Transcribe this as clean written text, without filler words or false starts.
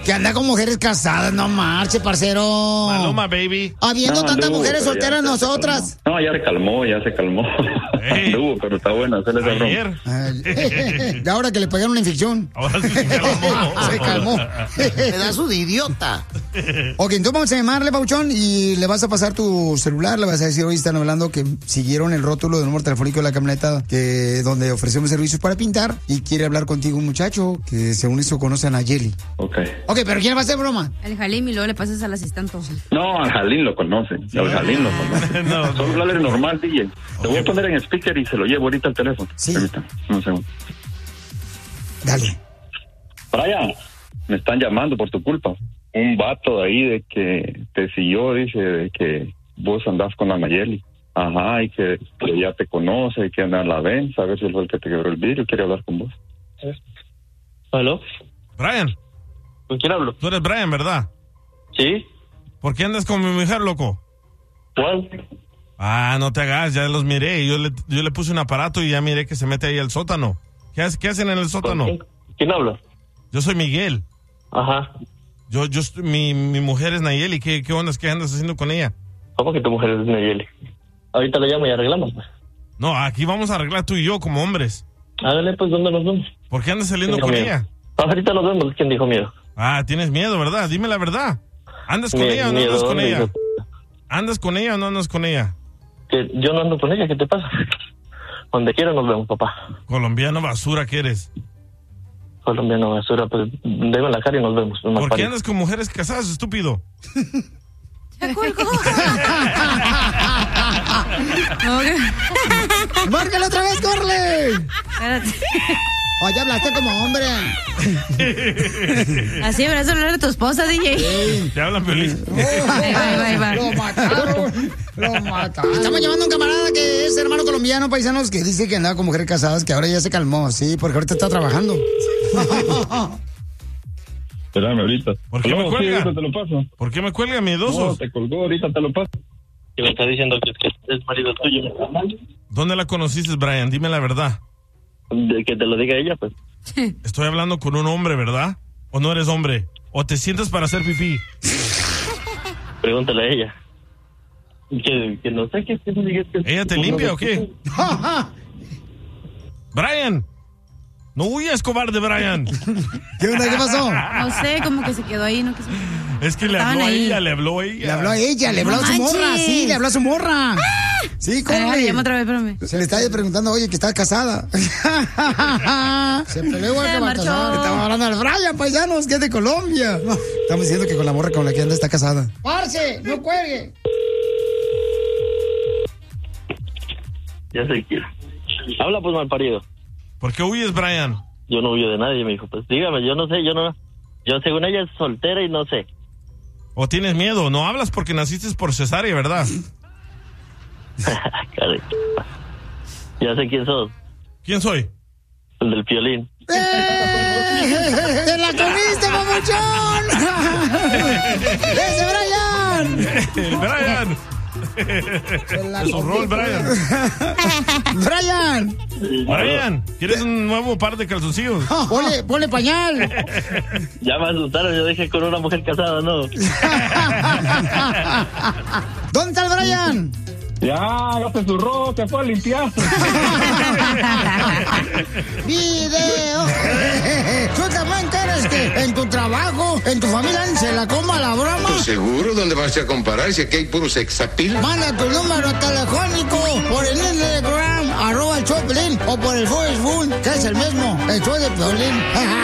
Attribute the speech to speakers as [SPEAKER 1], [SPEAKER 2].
[SPEAKER 1] Que anda con mujeres casadas, no marche, parcero.
[SPEAKER 2] Maluma, baby.
[SPEAKER 1] Habiendo tantas mujeres solteras nosotras.
[SPEAKER 3] No, ya se calmó.
[SPEAKER 2] Hey.
[SPEAKER 3] Anduvo, pero está buena, se le cerró.
[SPEAKER 2] Ayer.
[SPEAKER 1] De ahora que le pegaron una infección.
[SPEAKER 2] Ahora sí se calmó.
[SPEAKER 1] Se calmó.
[SPEAKER 4] Pedazo de idiota.
[SPEAKER 1] Ok, entonces vamos a llamarle, Pauchón, y le vas a pasar tu celular. Le vas a decir, hoy están hablando que siguieron el rótulo del número telefónico de la camioneta donde ofrecemos servicios para pintar, y quiere hablar contigo un muchacho que según eso conoce a Nayeli.
[SPEAKER 3] Ok,
[SPEAKER 1] pero ¿quién va a hacer broma?
[SPEAKER 5] El Jalim, y luego le pasas al asistente.
[SPEAKER 3] no, al Jalín lo conoce. Al Jalín lo conoce.
[SPEAKER 2] No.
[SPEAKER 3] Solo hablarle normal, DJ. Te voy a poner en speaker y se lo llevo ahorita al teléfono.
[SPEAKER 1] Sí.
[SPEAKER 3] Permítame, un segundo.
[SPEAKER 1] Dale.
[SPEAKER 3] Brian, me están llamando por tu culpa. Un vato de ahí de que te siguió, dice, de que vos andás con la Nayeli. Ajá, y que ya te conoce, y que anda en la ven, a ver si él fue el que te quebró el vidrio, quiere hablar con vos.
[SPEAKER 6] ¿Aló?
[SPEAKER 2] Brian,
[SPEAKER 6] ¿Con quién hablo?
[SPEAKER 2] tú eres Brian, ¿verdad?
[SPEAKER 6] ¿Sí?
[SPEAKER 2] ¿Por qué andas con mi mujer, loco?
[SPEAKER 6] ¿Cuál?
[SPEAKER 2] Ah, no te hagas, ya los miré. Yo le puse un aparato y ya miré que se mete ahí al sótano. ¿Qué hacen en el sótano?
[SPEAKER 6] ¿Quién habla?
[SPEAKER 2] Yo soy Miguel.
[SPEAKER 6] Ajá.
[SPEAKER 2] Mi mujer es Nayeli. ¿Qué onda? ¿Qué andas haciendo con ella?
[SPEAKER 6] ¿Cómo que tu mujer es Nayeli? Ahorita le llamo y arreglamos, pues.
[SPEAKER 2] No, aquí vamos a arreglar tú y yo como hombres.
[SPEAKER 6] Hágale, pues, ¿dónde nos vemos?
[SPEAKER 2] ¿Por qué andas saliendo
[SPEAKER 6] ¿Quién
[SPEAKER 2] con
[SPEAKER 6] dijo
[SPEAKER 2] ella?
[SPEAKER 6] miedo? Ahorita nos vemos, ¿quién dijo miedo?
[SPEAKER 2] Ah, tienes miedo, ¿verdad? Dime la verdad. ¿Andas con ella o no andas con ella? ¿Andas con ella o no andas con ella?
[SPEAKER 6] Que yo no ando con ella, ¿qué te pasa? Donde quiera nos vemos, papá.
[SPEAKER 2] Colombiano basura que eres.
[SPEAKER 6] Colombiano basura, pues deme la cara y nos vemos.
[SPEAKER 2] ¿Por qué andas con mujeres casadas, estúpido?
[SPEAKER 5] ¡Ya colgó!
[SPEAKER 1] ¡Márcale otra vez, córrele!
[SPEAKER 5] Espérate.
[SPEAKER 1] Oye, hablaste como hombre.
[SPEAKER 5] Así deberías hablar de tu esposa, DJ.
[SPEAKER 2] Te hablan feliz.
[SPEAKER 5] Va.
[SPEAKER 1] Lo mataron. Estamos llamando a un camarada que es hermano colombiano, paisanos, que dice que andaba con mujeres casadas, que ahora ya se calmó, sí, porque ahorita está trabajando.
[SPEAKER 3] Espérame ahorita.
[SPEAKER 2] ¿Por qué me cuelga?
[SPEAKER 3] Sí, ahorita te lo paso.
[SPEAKER 2] ¿Por qué me cuelga, miedoso?
[SPEAKER 3] No, te colgó, ahorita te lo paso.
[SPEAKER 6] Que me está diciendo que es marido tuyo.
[SPEAKER 2] ¿Dónde la conociste, Brian? Dime la verdad.
[SPEAKER 6] De que te lo diga ella, pues.
[SPEAKER 2] Estoy hablando con un hombre, ¿verdad? ¿O no eres hombre? ¿O te sientas para hacer pipí?
[SPEAKER 6] Pregúntale a ella. Que no sé qué digas que...
[SPEAKER 2] ¿Ella te limpia o qué? Brian. No huyas, cobarde, Brian.
[SPEAKER 1] ¿Qué onda? ¿Qué pasó?
[SPEAKER 5] No sé, como que se quedó ahí, ¿no?
[SPEAKER 2] Es que le habló a ella, le habló a ella.
[SPEAKER 1] Le habló a ella, le habló a su morra, sí, le habló a su morra. Sí,
[SPEAKER 5] Ay, llama otra vez, espérame.
[SPEAKER 1] Se le está preguntando, oye, que está casada. Se peleó igual que va a casar. Estamos hablando al Brian, paisanos, que es de Colombia. No, estamos diciendo que con la morra con la que anda está casada. ¡Parce! ¡No cuelgue!
[SPEAKER 6] Ya sé quién. Habla, pues, malparido.
[SPEAKER 2] ¿Por qué huyes, Brian?
[SPEAKER 6] Yo no huyo de nadie, me dijo. Pues dígame, yo no sé, yo según ella es soltera y no sé.
[SPEAKER 2] ¿O tienes miedo? No hablas porque naciste por cesárea, ¿verdad?
[SPEAKER 6] Ya sé quién sos.
[SPEAKER 2] ¿Quién soy?
[SPEAKER 6] El del Piolín.
[SPEAKER 1] ¡Te la comiste, mamuchón! ¡Ese Brian!
[SPEAKER 2] ¡El Brian! Se zurró el Brian. Brian, ¿quieres un nuevo par de calzoncillos?
[SPEAKER 1] Ponle pañal.
[SPEAKER 6] Ya me asustaron, yo dije con una mujer casada, ¿no?
[SPEAKER 1] ¿Dónde está el Brian?
[SPEAKER 3] Ya se zurró, se fue a limpiar.
[SPEAKER 1] ¡Video! ¿Tú también quieres que en tu trabajo, en tu familia, se la coma la broma?
[SPEAKER 7] Pues seguro, ¿dónde vas a comparar si aquí hay puro sexapil?
[SPEAKER 1] Manda tu número telefónico por el Instagram, @el Choplin, o por el Facebook, que es el mismo, el show de Piolín.